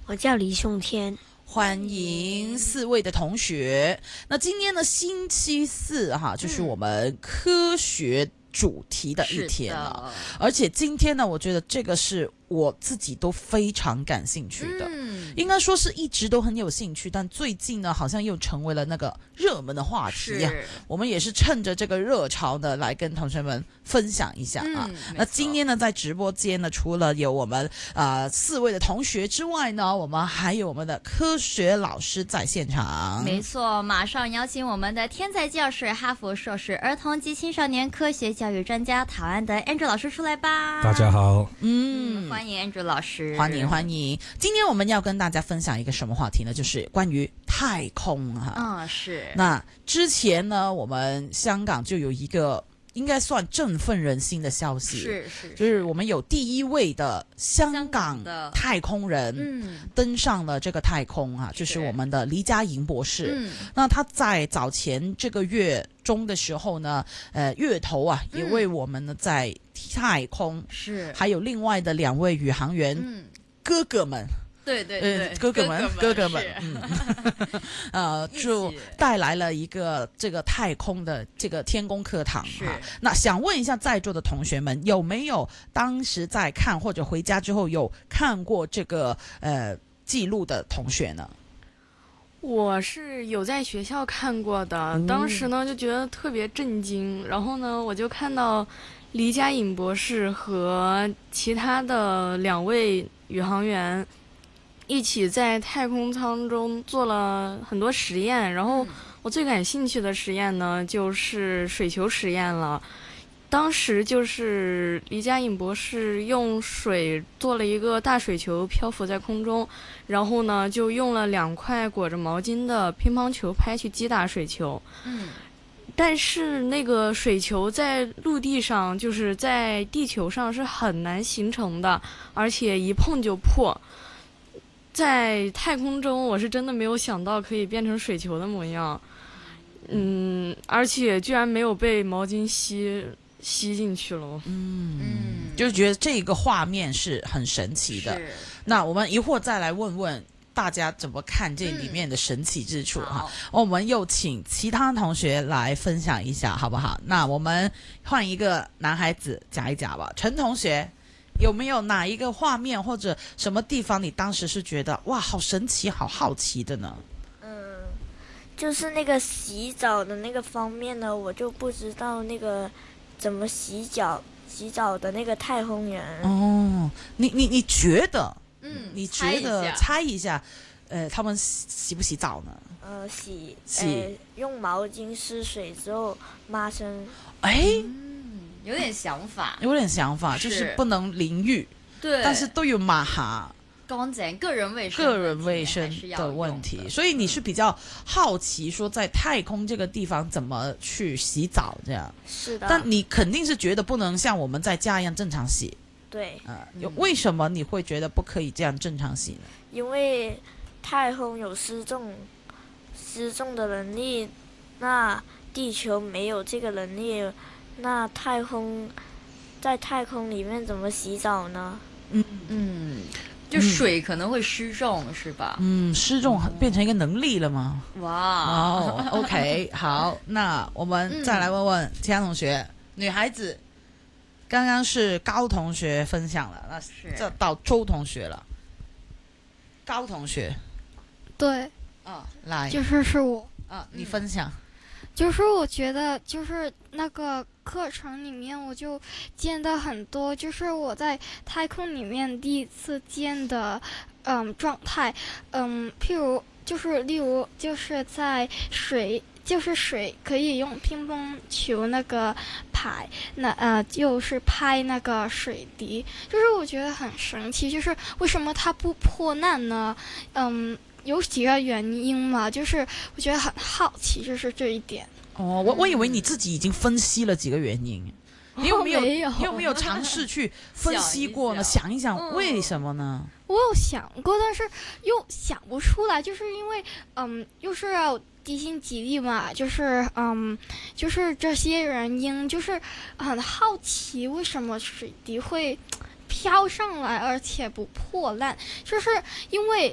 我叫李颂天。 欢迎四位的同学。那今天呢，星期四哈，就是我们科学主题的一天了。而且今天呢，我觉得这个是我自己都非常感兴趣的。应该说是一直都很有兴趣，但最近呢，好像又成为了那个热门的话题啊。我们也是趁着这个热潮呢，来跟同学们分享一下啊。那今天呢，在直播间呢，除了有我们四位的同学之外呢，我们还有我们的科学老师在现场。 没错，马上邀请我们的天才教师、哈佛硕士、儿童及青少年科学教育专家陶安德 Andrew 老师出来吧。 大家好， 欢迎 Andrew 老师， 欢迎欢迎。今天我们要跟大家分享一个什么话题呢？就是关于太空哈。 是。 那之前呢，我们香港就有一个应该算振奋人心的消息， 是， 就是我们有第一位的香港的太空人登上了这个太空啊，就是我们的黎佳莹博士。那他在早前这个月中的时候呢，月头啊，也为我们呢在太空还有另外的2位宇航员哥哥们。 对， 哥哥们，就带来了一个这个太空的这个天宫课堂哈。那想问一下在座的同学们，有没有当时在看或者回家之后有看过这个记录的同学呢？ 我是有在学校看过的，当时呢就觉得特别震惊，然后呢我就看到黎佳颖博士和其他的2位宇航员一起在太空舱中做了很多实验，然后我最感兴趣的实验呢就是水球实验了。当时就是黎佳颖博士用水做了一个大水球漂浮在空中，然后呢就用了2块裹着毛巾的乒乓球拍去击打水球。但是那个水球在陆地上，就是在地球上是很难形成的，而且一碰就破。在太空中，我是真的没有想到可以变成水球的模样，而且居然没有被毛巾吸进去了。 就觉得这个画面是很神奇的。那我们一会儿再来问问大家怎么看这里面的神奇之处哈。我们又请其他同学来分享一下，好不好？那我们换一个男孩子讲一讲吧。陈同学，有没有哪一个画面或者什么地方你当时是觉得哇好神奇好好奇的呢？ 就是那个洗澡的那个方面呢，我就不知道那个怎么洗澡的那个太空人。 你觉得你觉得猜一下他们洗不洗澡呢？ 洗用毛巾湿水之后抹身。 有点想法， 就是不能淋浴， 对， 但是都有抹哈干净，个人卫生的问题。所以你是比较好奇说在太空这个地方怎么去洗澡这样？ 是的。 但你肯定是觉得不能像我们在家一样正常洗。 对。 为什么你会觉得不可以这样正常洗呢？ 因为太空有失重的能力，那地球没有这个能力，那在太空里面怎么洗澡呢？ 就水可能会失重，是吧？ 失重变成一个能力了吗？ 哇 OK 好，那我们再来问问其他同学。女孩子刚刚是高同学分享了，那这到周同学了。高同学， 对， 来， 是我， 你分享。 就是我觉得就是那个课程里面我就见到很多就是我在太空里面第一次见的状态，譬如就是例如就是在水可以用乒乓球那个拍，就是拍那个水滴，就是我觉得很神奇，就是为什么它不破烂呢？有几个原因嘛，就是我觉得很好奇，就是这一点。 我以为你自己已经分析了几个原因，你有没有尝试去分析过呢？想一想为什么呢？ 我有想过，但是又想不出来，就是因为又是要地心引力嘛，就是这些原因，就是很好奇为什么水滴会飘上来而且不破烂，就是因为